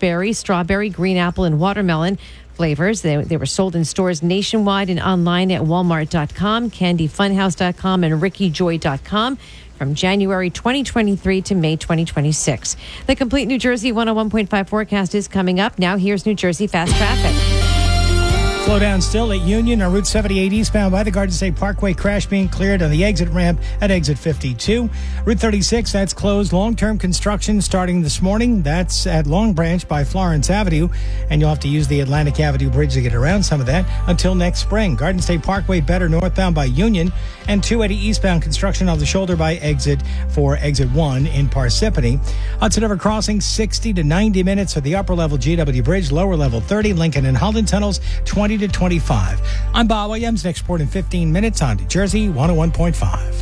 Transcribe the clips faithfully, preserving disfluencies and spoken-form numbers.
raspberry, strawberry, green apple, and watermelon flavors. They, they were sold in stores nationwide and online at walmart dot com, candy funhouse dot com, and ricky joy dot com from January twenty twenty-three to May twenty twenty-six. The complete New Jersey one oh one point five forecast is coming up. Now here's New Jersey Fast Traffic. Slow down still at Union on Route seventy-eight eastbound by the Garden State Parkway. Crash being cleared on the exit ramp at exit fifty-two. Route thirty-six, that's closed. Long-term construction starting this morning. That's at Long Branch by Florence Avenue. And you'll have to use the Atlantic Avenue Bridge to get around some of that until next spring. Garden State Parkway better northbound by Union. And two eighty eastbound construction on the shoulder by exit for exit one in Parsippany. Hudson River Crossing, sixty to ninety minutes for the upper level G W Bridge. Lower level thirty. Lincoln and Holland tunnels, twenty to twenty-five. I'm Bob Williams. Next report in fifteen minutes on New Jersey one oh one point five.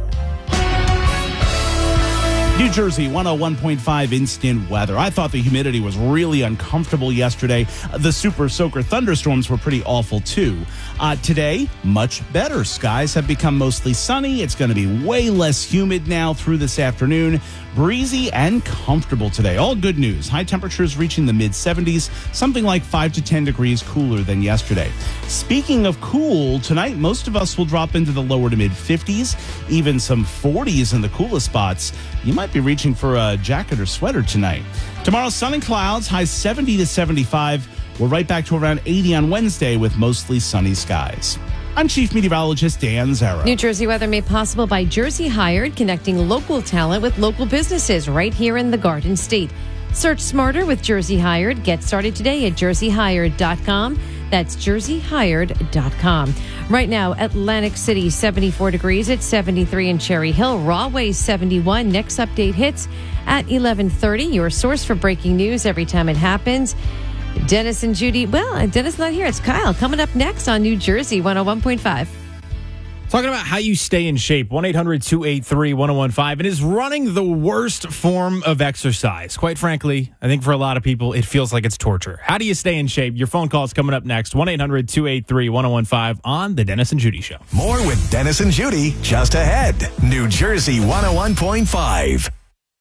New Jersey one oh one point five instant weather. I thought the humidity was really uncomfortable yesterday. The super soaker thunderstorms were pretty awful too. Uh, today, much better. Skies have become mostly sunny. It's going to be way less humid now through this afternoon. Breezy and comfortable today. All good news. High temperatures reaching the mid seventies, something like five to ten degrees cooler than yesterday. Speaking of cool, tonight most of us will drop into the lower to mid fifties, even some forties in the coolest spots. You might be reaching for a jacket or sweater tonight. Tomorrow, sun and clouds, highs seventy to seventy-five. We're right back to around eighty on Wednesday with mostly sunny skies. I'm Chief Meteorologist Dan Zara. New Jersey weather made possible by Jersey Hired, connecting local talent with local businesses right here in the Garden State. Search smarter with Jersey Hired. Get started today at jersey hired dot com. That's jersey hired dot com. Right now, Atlantic City, seventy-four degrees at seventy-three in Cherry Hill. Rahway, seventy-one. Next update hits at eleven thirty. Your source for breaking news every time it happens. Dennis and Judy. Well, Dennis not here. It's Kyle coming up next on New Jersey one oh one point five. Talking about how you stay in shape. one eight hundred two eight three one oh one five. And is running the worst form of exercise? Quite frankly, I think for a lot of people, it feels like it's torture. How do you stay in shape? Your phone call is coming up next. one eight hundred two eight three one oh one five on the Dennis and Judy Show. More with Dennis and Judy just ahead. New Jersey one oh one point five.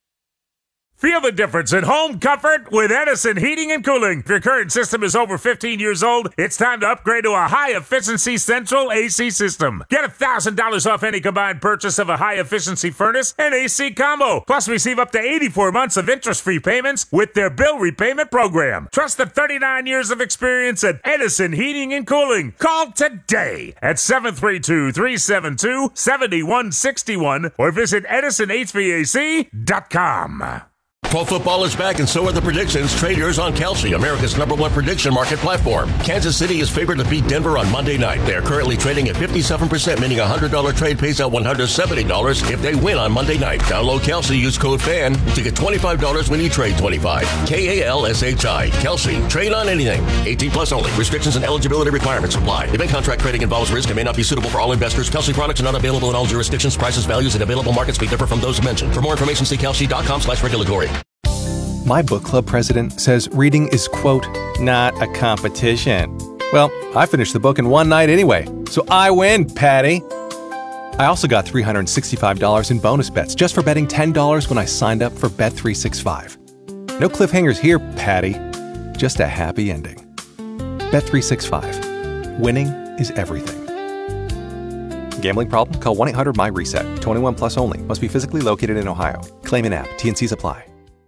Feel the difference in home comfort with Edison Heating and Cooling. If your current system is over fifteen years old, it's time to upgrade to a high-efficiency central A C system. Get one thousand dollars off any combined purchase of a high-efficiency furnace and A C combo. Plus, receive up to eighty-four months of interest-free payments with their bill repayment program. Trust the thirty-nine years of experience at Edison Heating and Cooling. Call today at seven three two, three seven two, seven one six one or visit edison h v a c dot com. Pro football is back, and so are the predictions. Trade yours on Kelsey, America's number one prediction market platform. Kansas City is favored to beat Denver on Monday night. They are currently trading at fifty-seven percent, meaning a one hundred dollars trade pays out one hundred seventy dollars if they win on Monday night. Download Kelsey, use code FAN to get twenty-five dollars when you trade twenty-five dollars. K A L S H I. Kelsey. Trade on anything. eighteen plus only. Restrictions and eligibility requirements apply. Event contract trading involves risk and may not be suitable for all investors. Kelsey products are not available in all jurisdictions. Prices, values, and available markets may differ from those mentioned. For more information, see kelsey dot com slash regulatory. My book club president says reading is, quote, not a competition. Well, I finished the book in one night anyway, so I win, Patty. I also got three hundred sixty-five dollars in bonus bets just for betting ten dollars when I signed up for Bet three sixty-five. No cliffhangers here, Patty. Just a happy ending. Bet three sixty-five. Winning is everything. Gambling problem? Call one eight hundred M Y reset. twenty-one plus only. Must be physically located in Ohio. Claim in app. T and Cs apply.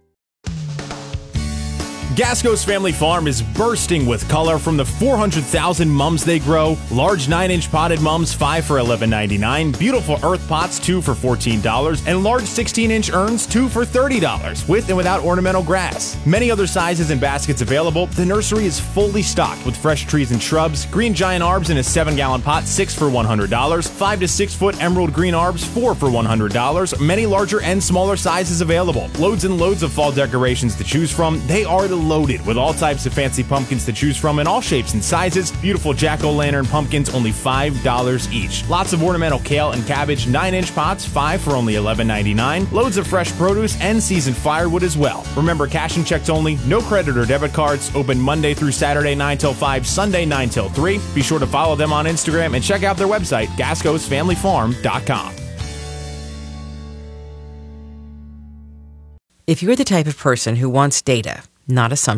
Gasco's Family Farm is bursting with color. From the four hundred thousand mums they grow, large nine inch potted mums, five for eleven ninety-nine, beautiful earth pots, two for fourteen dollars, and large sixteen inch urns, two for thirty dollars, with and without ornamental grass. Many other sizes and baskets available. The nursery is fully stocked with fresh trees and shrubs, green giant arbs in a seven gallon pot, six for one hundred dollars, five to six foot emerald green arbs, four for one hundred dollars, many larger and smaller sizes available. Loads and loads of fall decorations to choose from. They are the loaded with all types of fancy pumpkins to choose from in all shapes and sizes. Beautiful jack-o'-lantern pumpkins, only five dollars each. Lots of ornamental kale and cabbage, nine inch pots, five for only eleven ninety-nine. Loads of fresh produce and seasoned firewood as well. Remember, cash and checks only, no credit or debit cards. Open Monday through Saturday, nine till five, Sunday, nine till three. Be sure to follow them on Instagram and check out their website, gascos family farm dot com. If you're the type of person who wants data, not assumptions,